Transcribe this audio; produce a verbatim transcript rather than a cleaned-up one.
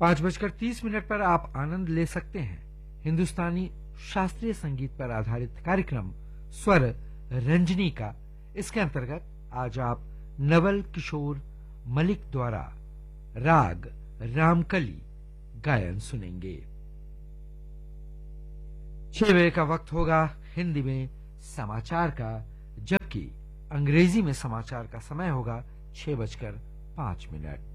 पांच बजकर तीस मिनट पर आप आनंद ले सकते हैं हिंदुस्तानी शास्त्रीय संगीत पर आधारित कार्यक्रम स्वर रंजनी का। इसके अंतर्गत आज आप नवल किशोर मलिक द्वारा राग रामकली गायन सुनेंगे। छह बजे का वक्त होगा हिंदी में समाचार का, जबकि अंग्रेजी में समाचार का समय होगा छह बजकर पांच मिनट।